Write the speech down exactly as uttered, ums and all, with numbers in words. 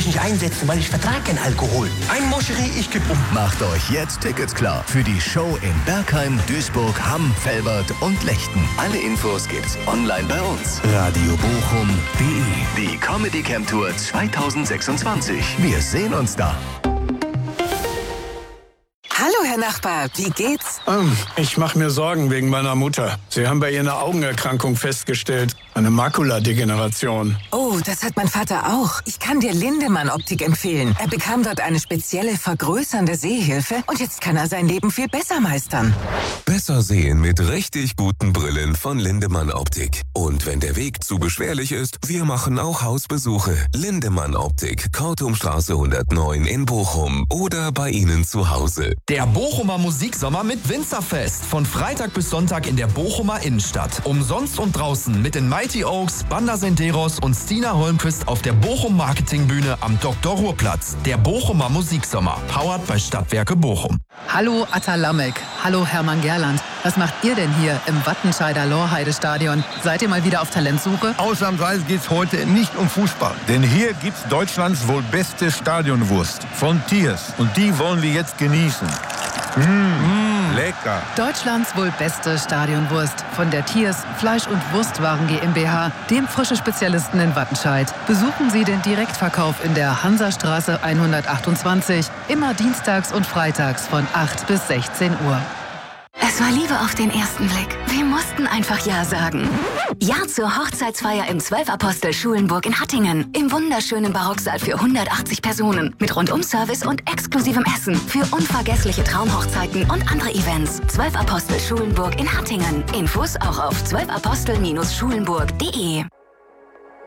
ich nicht einsetzen, weil ich vertrage keinen Alkohol. Ein Moscherie, ich kipp um. Macht euch jetzt Tickets klar für die Show in Bergheim, Duisburg, Hamm, Velbert und Lechten. Alle Infos gibt's online bei uns. radio bochum punkt de. Die Comedy Camp Tour zweitausendsechsundzwanzig. Wir sehen uns da. Hallo, Herr Nachbar, wie geht's? Ähm, ich mache mir Sorgen wegen meiner Mutter. Sie haben bei ihr eine Augenerkrankung festgestellt, eine Makuladegeneration. Oh, das hat mein Vater auch. Ich kann dir Lindemann Optik empfehlen. Er bekam dort eine spezielle vergrößernde Sehhilfe und jetzt kann er sein Leben viel besser meistern. Besser sehen mit richtig guten Brillen von Lindemann Optik. Und wenn der Weg zu beschwerlich ist, wir machen auch Hausbesuche. Lindemann Optik, Kortumstraße hundertneun in Bochum oder bei Ihnen zu Hause. Der Bochumer Musiksommer mit Winzerfest. Von Freitag bis Sonntag in der Bochumer Innenstadt. Umsonst und draußen mit den Mighty Oaks, Banda Senderos und Stina Holmquist auf der Bochum Marketingbühne am Doktor Ruhrplatz. Der Bochumer Musiksommer. Powered bei Stadtwerke Bochum. Hallo Atta Lamek. Hallo Hermann Gerland. Was macht ihr denn hier im Wattenscheider Lorheide-Stadion? Seid ihr mal wieder auf Talentsuche? Ausnahmsweise geht's heute nicht um Fußball. Denn hier gibt's Deutschlands wohl beste Stadionwurst. Von Tiers. Und die wollen wir jetzt genießen. Mmh, mmh, lecker. Deutschlands wohl beste Stadionwurst. Von der Tiers Fleisch- und Wurstwaren GmbH, dem frische Spezialisten in Wattenscheid. Besuchen Sie den Direktverkauf in der Hansastraße hundertachtundzwanzig. Immer dienstags und freitags von acht bis sechzehn Uhr. Es war Liebe auf den ersten Blick. Wir mussten einfach Ja sagen. Ja zur Hochzeitsfeier im Zwölf-Apostel Schulenburg in Hattingen. Im wunderschönen Barocksaal für hundertachtzig Personen. Mit Rundum-Service und exklusivem Essen. Für unvergessliche Traumhochzeiten und andere Events. Zwölf-Apostel Schulenburg in Hattingen. Infos auch auf zwölf apostel Bindestrich schulenburg punkt de.